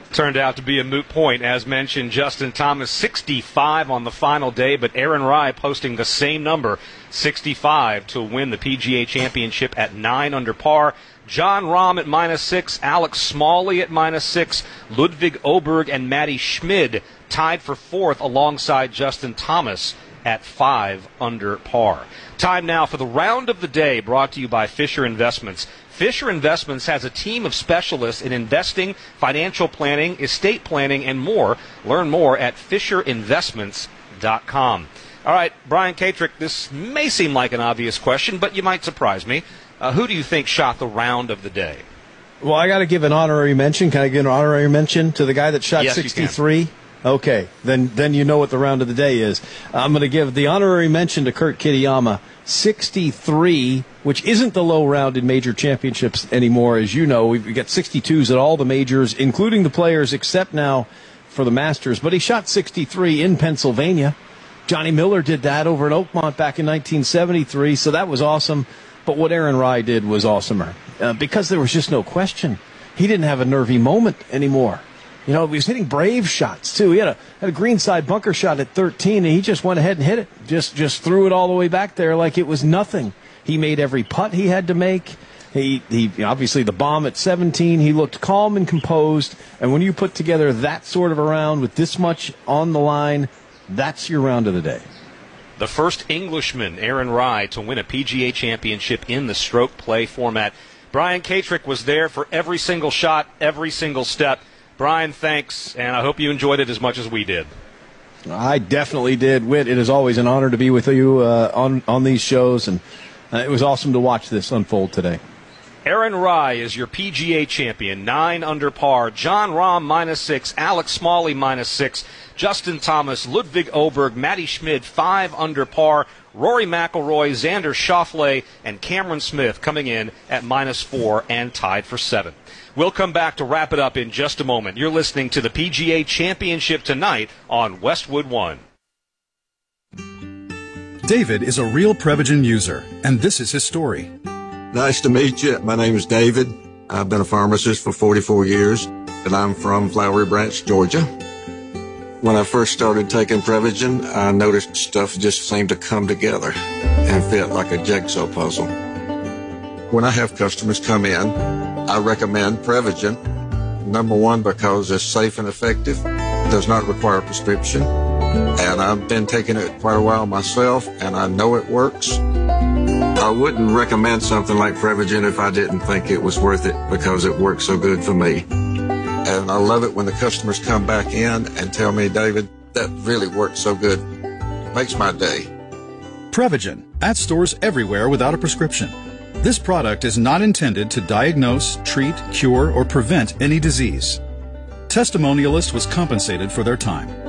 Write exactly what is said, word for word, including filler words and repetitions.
Turned out to be a moot point. As mentioned, Justin Thomas, sixty-five on the final day, but Aaron Rai posting the same number, sixty-five, to win the P G A Championship at nine under par. Jon Rahm at minus six, Alex Smalley at minus six, Ludwig Oberg and Matty Schmid tied for fourth alongside Justin Thomas at five under par. Time now for the round of the day, brought to you by Fisher Investments. Fisher Investments has a team of specialists in investing, financial planning, estate planning, and more. Learn more at fisher investments dot com. All right, Brian Katrick, this may seem like an obvious question, but you might surprise me. Uh, who do you think shot the round of the day? Well, I got to give an honorary mention. Can I give an honorary mention to the guy that shot yes, sixty-three? Okay, then then you know what the round of the day is. I'm going to give the honorary mention to Kurt Kitayama, sixty-three, which isn't the low round in major championships anymore. As you know, we've got sixty-twos at all the majors, including the Players, except now for the Masters. But he shot sixty-three in Pennsylvania. Johnny Miller did that over in Oakmont back in nineteen seventy-three, so that was awesome. But what Aaron Rai did was awesomer, uh, because there was just no question. He didn't have a nervy moment anymore. You know, he was hitting brave shots, too. He had a had a greenside bunker shot at thirteen, and he just went ahead and hit it. Just just threw it all the way back there like it was nothing. He made every putt he had to make. He, he obviously, the bomb at seventeen, he looked calm and composed. And when you put together that sort of a round with this much on the line, that's your round of the day. The first Englishman, Aaron Rai, to win a P G A Championship in the stroke play format. Brian Katrick was there for every single shot, every single step. Brian, thanks, and I hope you enjoyed it as much as we did. I definitely did. Whit, it is always an honor to be with you uh, on, on these shows, and uh, it was awesome to watch this unfold today. Aaron Rai is your P G A champion, nine under par. Jon Rahm minus six, Alex Smalley minus six, Justin Thomas, Ludwig Oberg, Matty Schmid five under par. Rory McIlroy, Xander Schauffele, and Cameron Smith coming in at minus four and tied for seven. We'll come back to wrap it up in just a moment. You're listening to the P G A Championship tonight on Westwood One. David is a real Prevagen user, and this is his story. Nice to meet you. My name is David. I've been a pharmacist for forty-four years, and I'm from Flowery Branch, Georgia. When I first started taking Prevagen, I noticed stuff just seemed to come together and fit like a jigsaw puzzle. When I have customers come in, I recommend Prevagen. Number one, because it's safe and effective, does not require a prescription, and I've been taking it quite a while myself, and I know it works. I wouldn't recommend something like Prevagen if I didn't think it was worth it, because it works so good for me. And I love it when the customers come back in and tell me, David, that really worked so good. It makes my day. Prevagen, at stores everywhere without a prescription. This product is not intended to diagnose, treat, cure, or prevent any disease. Testimonialist was compensated for their time.